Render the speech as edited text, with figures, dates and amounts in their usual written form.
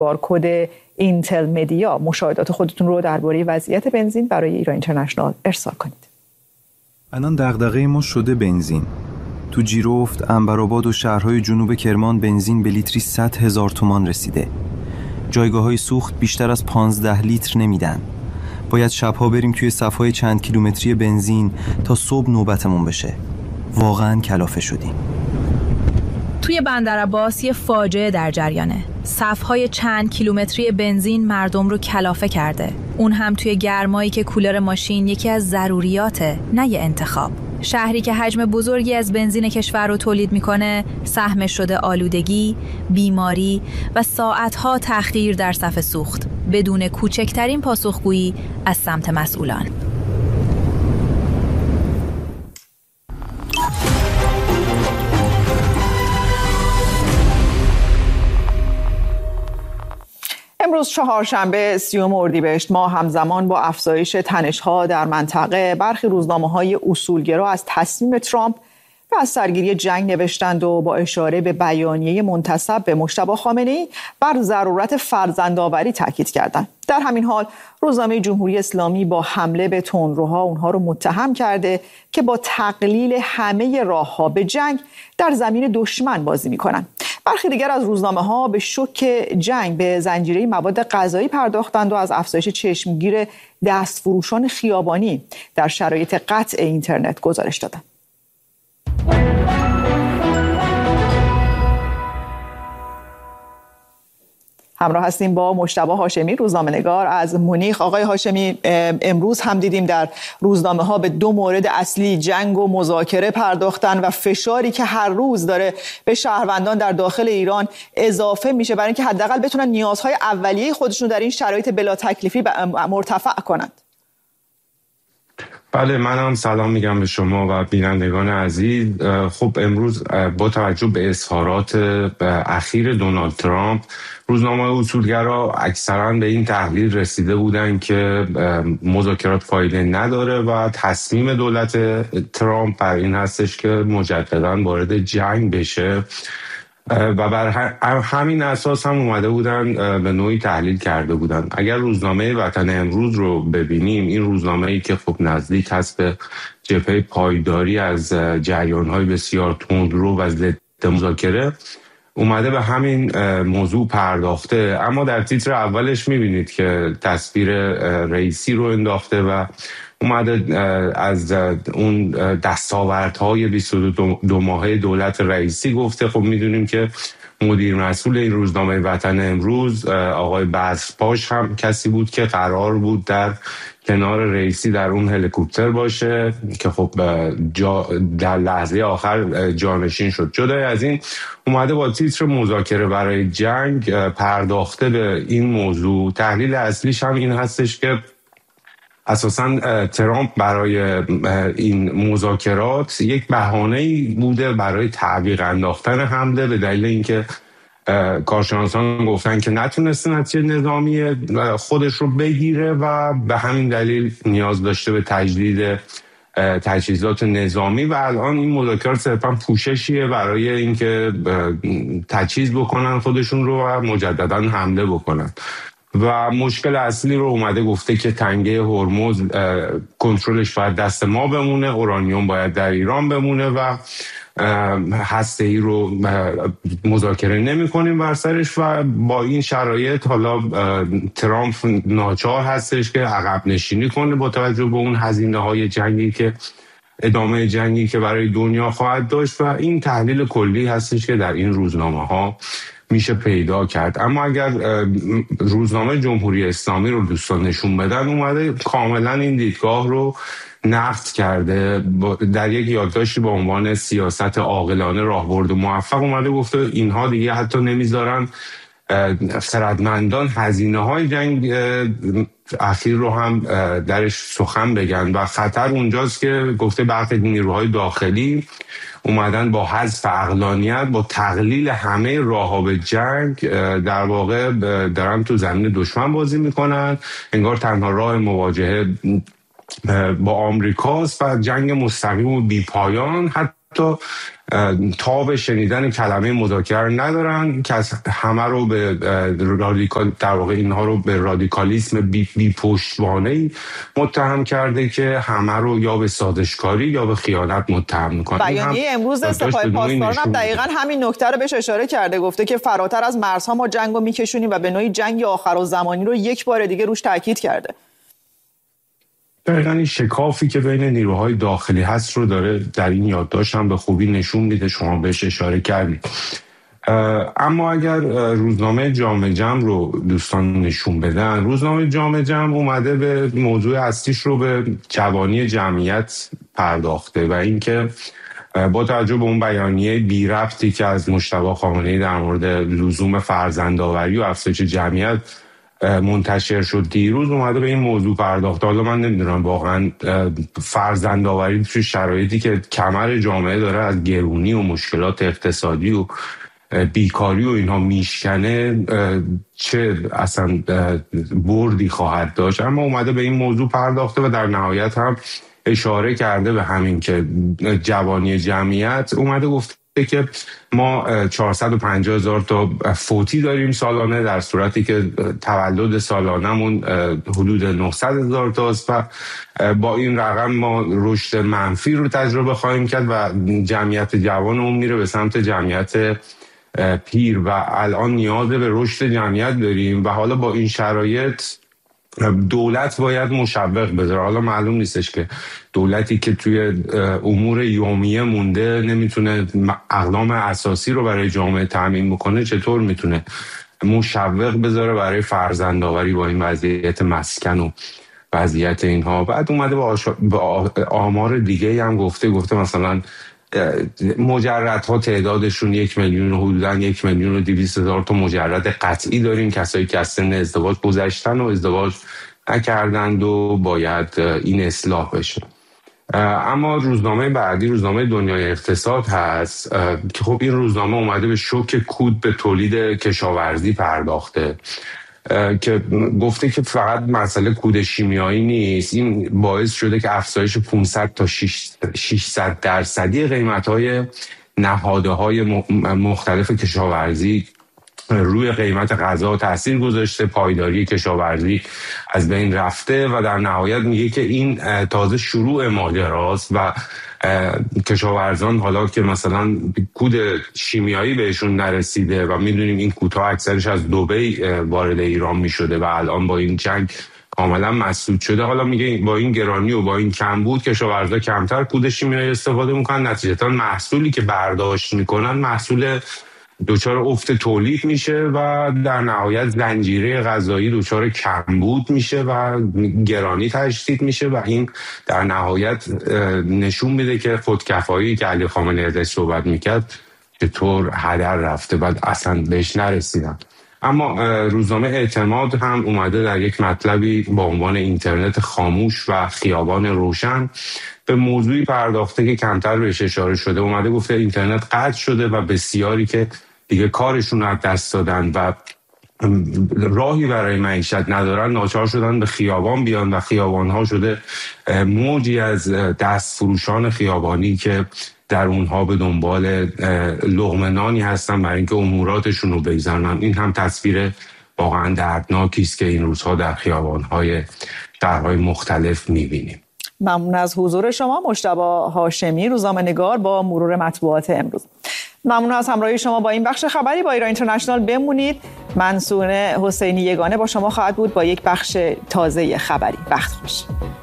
بارکد اینتل مدیا. مشاهدات خودتون رو درباره وضعیت بنزین برای ایران اینترنشنال ارسال کنید. الان دغدغه ما شده بنزین. تو جیرفت، عنبرآباد و شهرهای جنوب کرمان بنزین به لیتری 100,000 تومان رسیده. جایگاه‌های سوخت بیشتر از 15 لیتر نمیدن. باید شب‌ها بریم توی صف‌های چند کیلومتری بنزین تا صبح نوبتمون بشه. واقعاً کلافه شدیم. توی بندرعباس یه فاجعه در جریانه. صف‌های چند کیلومتری بنزین مردم رو کلافه کرده. اون هم توی گرمایی که کولر ماشین یکی از ضروریاته، نه یه انتخاب. شهری که حجم بزرگی از بنزین کشور رو تولید میکنه، سهمش شده آلودگی، بیماری و ساعتها تأخیر در صف سوخت بدون کوچکترین پاسخگویی از سمت مسئولان. امروز چهارشنبه 30 اردیبهشت ماه همزمان با افزایش تنش‌ها در منطقه، برخی روزنامه‌های اصولگرا از تصمیم ترامپ و از سرگیری جنگ نوشتند و با اشاره به بیانیه منتسب به مجتبی خامنه‌ای بر ضرورت فرزندآوری تاکید کردند. در همین حال روزنامه جمهوری اسلامی با حمله به تندروها اونها رو متهم کرده که با تقلیل همه راه‌ها به جنگ در زمین دشمن بازی می‌کنند. برخی دیگر از روزنامه‌ها به شوک جنگ به زنجیره مواد غذایی پرداختند و از افزایش چشمگیر دستفروشان خیابانی در شرایط قطع اینترنت گزارش دادند. همراه هستیم با مجتبی هاشمی، روزنامه‌نگار از مونیخ. آقای هاشمی، امروز هم دیدیم در روزنامه‌ها به دو مورد اصلی، جنگ و مذاکره، پرداختن و فشاری که هر روز داره به شهروندان در داخل ایران اضافه میشه برای اینکه حداقل بتونن نیازهای اولیه خودشون در این شرایط بلا تکلیفی مرتفع کنند. بله، منم سلام میگم به شما و بینندگان عزیز. خب امروز با توجه به اظهارات اخیر دونالد ترامپ، روزنامه اصولگرا اکثرا به این تحلیل رسیده بودن که مذاکرات فایده نداره و تصمیم دولت ترامپ بر این هستش که مجددا وارد جنگ بشه و بر همین اساس هم اومده بودن به نوعی تحلیل کرده بودن. اگر روزنامه وطن امروز رو ببینیم، این روزنامه‌ای که خب نزدیک هست به جبهه پایداری از جریان‌های بسیار تندرو و ضد مذاکره، اومده به همین موضوع پرداخته، اما در تیتر اولش میبینید که تصویر رئیسی رو انداخته و اومده از اون دستاوردهای 22 ماهه دولت رئیسی گفته. خب میدونیم که مدیر مسئول این روزنامه وطن امروز آقای بذرپاش هم کسی بود که قرار بود در کنار رئیسی در اون هلیکوپتر باشه که خب در لحظه آخر جانشین شد. جدای از این اومده با تیتر مذاکره برای جنگ پرداخته به این موضوع. تحلیل اصلیش هم این هستش که اساساً ترامپ برای این مذاکرات یک بهانه‌ای بوده برای تعویق انداختن حمله، به دلیل اینکه کارشناسان گفتن که نتونسته نتیجه نظامی خودش رو بگیره و به همین دلیل نیاز داشته به تجدید تجهیزات نظامی و الان این مذاکرات صرفاً پوششیه برای اینکه تجهیز بکنن خودشون رو و مجدداً حمله بکنن. و مشکل اصلی رو اومده گفته که تنگه هرمز کنترلش باید دست ما بمونه، اورانیوم باید در ایران بمونه و هسته‌ای رو مذاکره نمی‌کنیم بر سرش. و با این شرایط حالا ترامپ ناچار هستش که عقب نشینی کنه با توجه به اون هزینه‌های جنگی که ادامه جنگی که برای دنیا خواهد داشت و این تحلیل کلی هستش که در این روزنامه‌ها میشه پیدا کرد. اما اگر روزنامه جمهوری اسلامی رو دوستان نشون بدن، اومده کاملا این دیدگاه رو نقد کرده. در یک یادداشتی با عنوان سیاست عاقلانه راهبرد موفق اومده گفته اینها دیگه حتی نمیذارن خردمندان هزینه‌های جنگ اخیر رو هم درش سخن بگن و خطر اونجاست که گفته برخی نیروهای داخلی اومدن با حذف عقلانیت، با تقلیل همه راه‌ها به جنگ در واقع دارن تو زمین دشمن بازی میکنن. انگار تنها راه مواجهه با آمریکاست و جنگ مستقیم و بی‌پایان، حتی حتی تاب شنیدن کلمه مذاکره ندارن که همه رو به رادیکال، در واقع اینها رو به رادیکالیسم بی پشتوانه‌ای متهم کرده که همه رو یا به سازشکاری یا به خیانت متهم میکنه. بیانیه امروز سپاه پاسداران هم دقیقاً همین نکته رو بهش اشاره کرده، گفته که فراتر از مرزها ما جنگو میکشونیم و به نوعی جنگ آخرالزمانی رو یک بار دیگه روش تاکید کرده. دقیقاً این شکافی که بین نیروهای داخلی هست رو داره در این یادداشت هم به خوبی نشون میده، شما بهش اشاره کردید. اما اگر روزنامه جامعه جمع رو دوستان نشون بدن، روزنامه جامعه جمع اومده به موضوع اصلیش رو به جوانی جمعیت پرداخته و اینکه با توجه به اون بیانیه بی ربطی که از مجتبی خامنه‌ای در مورد لزوم فرزندآوری و افزایش جمعیت منتشر شد دیروز، اومده به این موضوع پرداخته. حالا من نمیدونم واقعا فرزندآوری توی شرایطی که کمر جامعه داره از گرونی و مشکلات اقتصادی و بیکاری و اینها میشکنه چه اصلا بردی خواهد داشت، اما اومده به این موضوع پرداخته و در نهایت هم اشاره کرده به همین که جوانی جمعیت اومده گفته که ما 450,000 تا فوتی داریم سالانه، در صورتی که تولد سالانمون حدود 900,000 تاست و با این رقم ما رشد منفی رو تجربه خواهیم کرد و جمعیت جوانمون میره به سمت جمعیت پیر و الان نیاز به رشد جمعیت داریم و حالا با این شرایط دولت باید مشوق بذاره. حالا معلوم نیستش که دولتی که توی امور یومیه مونده نمیتونه اقلام اساسی رو برای جامعه تامین بکنه، چطور میتونه مشوق بذاره برای فرزندآوری با این وضعیت مسکن و وضعیت اینها؟ بعد اومده با آمار دیگه هم گفته مثلا مجردها تعدادشون 1,000,000 حدوداً 1,200,000 تا مجرد قطعی داریم، کسایی که از سن ازدواج گذشتن و ازدواج نکردند و باید این اصلاح بشه. اما روزنامه بعدی روزنامه دنیای اقتصاد هست که خب این روزنامه اومده به شوک کود به تولید کشاورزی پرداخته که گفته که فقط مسئله کود شیمیایی نیست، این باعث شده که افزایش 500 تا 600% قیمت‌های نهادهای مختلف کشاورزی روی قیمت غذا تاثیر گذاشته، پایداری کشاورزی از بین رفته و در نهایت میگه که این تازه شروع ماجراست و کشاورزان حالا که مثلا کود شیمیایی بهشون نرسیده و میدونیم این کودها اکثرش از دبی وارد ایران میشده و الان با این جنگ کاملا مسدود شده، حالا میگه با این گرانی و با این کمبود کشاورزا کمتر کود شیمیایی استفاده میکنن، نتیجتا محصولی که برداشت میکنن محصول دچار افت تولید میشه و در نهایت زنجیره غذایی دچار کمبود میشه و گرانی تشدید میشه و این در نهایت نشون میده که خودکفایی که علی خامنه‌ای ازش صحبت میکرد چطور هدر رفته و اصلا بهش نرسیدن. اما روزنامه اعتماد هم اومده در یک مطلبی با عنوان اینترنت خاموش و خیابان روشن به موضوعی پرداخته که کمتر بهش اشاره شده. اومده گفته اینترنت قطع شده و بسیاری که دیگه کارشون رو از دست دادن و راهی برای معیشت ندارن ناچار شدن به خیابان بیان و خیابان‌ها شده موجی از دست فروشان خیابانی که در اونها به دنبال لقمه نانی هستن برای اینکه اموراتشون رو بگذرونن. این هم تصویر واقعا دردناکی است که این روزها در خیابان‌های شهرهای مختلف می‌بینیم. ممنون از حضور شما مجتبی هاشمی، روزنامه‌نگار با مرور مطبوعات امروز. ممنون از همراهی شما با این بخش خبری با ایران اینترنشنال. بمونید. منصور حسینی یگانه با شما خواهد بود با یک بخش تازه خبری. وقت خوش.